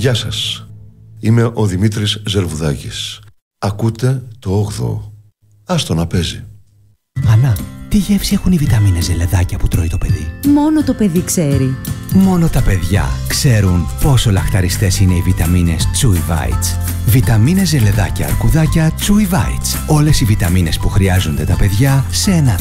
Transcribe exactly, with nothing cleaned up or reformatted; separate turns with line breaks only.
Γεια σας. Είμαι ο Δημήτρης Ζερβουδάκης. Ακούτε το όγδοο. Άστο να παίζει.
Ανά, τι γεύση έχουν οι βιταμίνες ζελεδάκια που τρώει το παιδί?
Μόνο το παιδί ξέρει.
Μόνο τα παιδιά ξέρουν πόσο λαχταριστές είναι οι βιταμίνες Chewy Bites. Βιταμίνες ζελεδάκια αρκουδάκια Chewy Bites. Όλες οι βιταμίνες που χρειάζονται τα παιδιά σε ένα